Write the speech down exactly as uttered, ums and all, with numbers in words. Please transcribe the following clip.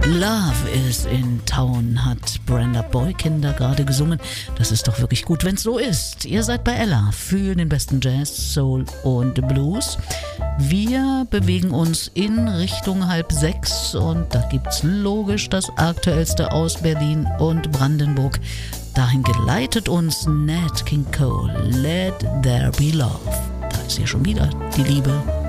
Love is in Town hat Brenda Boykin da gerade gesungen. Das ist doch wirklich gut, wenn es so ist. Ihr seid bei Ella für den besten Jazz, Soul und Blues. Wir bewegen uns in Richtung halb sechs und da gibt's logisch das Aktuellste aus Berlin und Brandenburg. Dahin geleitet uns Nat King Cole, Let There Be Love. Da ist hier schon wieder die Liebe.